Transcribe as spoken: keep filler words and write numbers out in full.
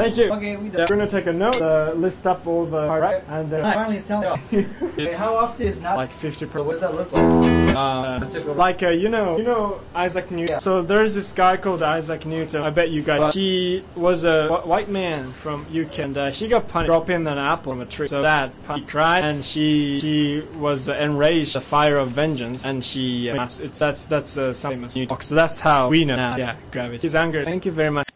Thank you. Okay, we Yeah, done. we're gonna take a note, uh, list up all the right, and uh, I finally sell it off. Okay, how often is not like fifty percent. what does that look like? Uh, like uh, you know, you know Isaac Newton. Yeah. So there's this guy called Isaac Newton. I bet you guys. He was a wh- white man from U K, and uh, he got punished dropping an apple from a tree. So that he cried, and she she was uh, enraged, the fire of vengeance, and she. Uh, it's that's that's uh, some famous Newton. So that's how we know now. Yeah, gravity. His anger. Thank you very much.